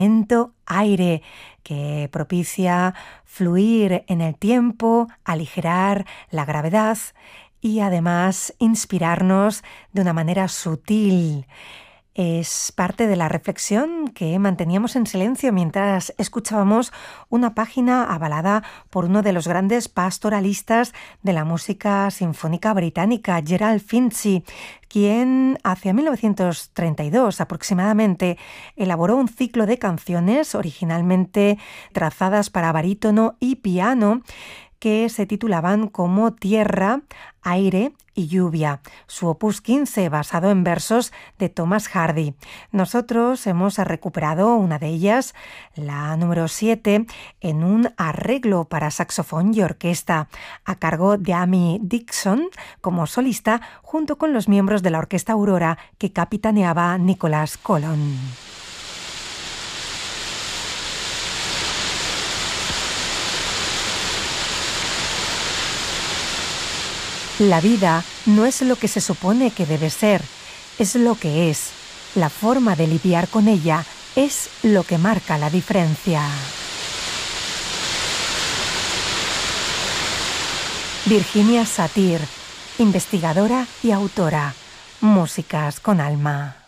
Aire, que propicia fluir en el tiempo, aligerar la gravedad y además inspirarnos de una manera sutil. Es parte de la reflexión que manteníamos en silencio mientras escuchábamos una página avalada por uno de los grandes pastoralistas de la música sinfónica británica, Gerald Finzi, quien hacia 1932 aproximadamente elaboró un ciclo de canciones originalmente trazadas para barítono y piano que se titulaban como Tierra, Aire y Lluvia, su opus 15 basado en versos de Thomas Hardy. Nosotros hemos recuperado una de ellas, la número 7, en un arreglo para saxofón y orquesta, a cargo de Amy Dixon como solista, junto con los miembros de la Orquesta Aurora que capitaneaba Nicholas Colon. La vida no es lo que se supone que debe ser, es lo que es. La forma de lidiar con ella es lo que marca la diferencia. Virginia Satir, investigadora y autora. Músicas con alma.